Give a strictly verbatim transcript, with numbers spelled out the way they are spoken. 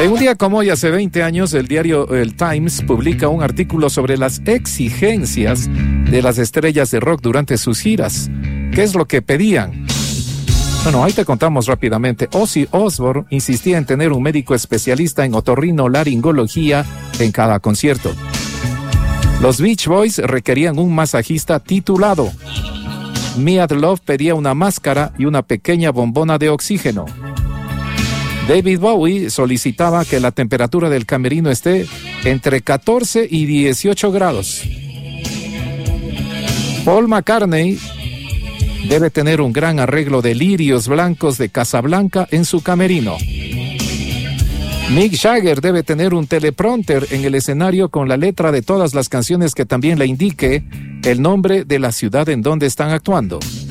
En un día como hoy, hace veinte años, el diario El Times publica un artículo sobre las exigencias de las estrellas de rock durante sus giras. ¿Qué es lo que pedían? Bueno, ahí te contamos rápidamente. Ozzy Osbourne insistía en tener un médico especialista en otorrinolaringología en cada concierto. Los Beach Boys requerían un masajista titulado. Mia Love pedía una máscara y una pequeña bombona de oxígeno. David Bowie solicitaba que la temperatura del camerino esté entre catorce y dieciocho grados. Paul McCartney debe tener un gran arreglo de lirios blancos de Casablanca en su camerino. Mick Jagger debe tener un teleprompter en el escenario con la letra de todas las canciones que también le indique el nombre de la ciudad en donde están actuando.